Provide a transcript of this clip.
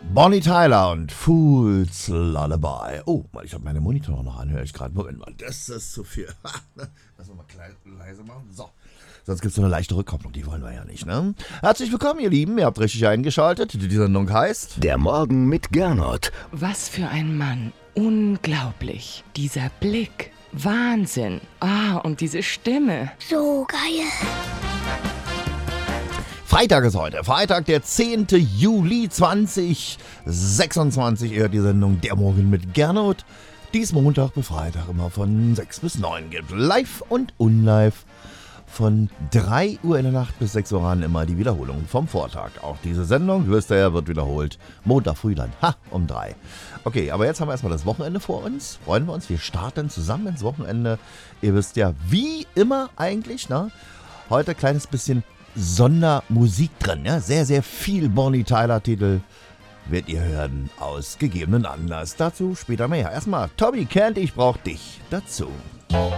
Bonnie Tyler und Fool's Lullaby. Oh, ich habe meine Monitor noch an, höre ich gerade. Moment mal, das ist zu viel. Lass mal leise machen. So. Sonst gibt es so eine leichte Rückkopplung, die wollen wir ja nicht, ne? Herzlich willkommen, ihr Lieben. Ihr habt richtig eingeschaltet. Die Sendung heißt Der Morgen mit Gernot. Was für ein Mann. Unglaublich. Dieser Blick. Wahnsinn. Und diese Stimme. So geil. Freitag ist heute. Freitag, der 10. Juli 2026. Ihr hört die Sendung Der Morgen mit Gernot. Die es Montag bis Freitag immer von 6 bis 9 gibt. Live und unlive. Von 3 Uhr in der Nacht bis 6 Uhr an immer die Wiederholung vom Vortag. Auch diese Sendung, wisst ihr ja, wird wiederholt. Montag früh dann, um 3. Okay, aber jetzt haben wir erstmal das Wochenende vor uns. Freuen wir uns, wir starten zusammen ins Wochenende. Ihr wisst ja, wie immer eigentlich, ne? Heute ein kleines bisschen Sondermusik drin, ja? Sehr, sehr viel Bonnie Tyler Titel werdet ihr hören aus gegebenen Anlass. Dazu später mehr. Erstmal Toby Kent, ich brauch dich dazu.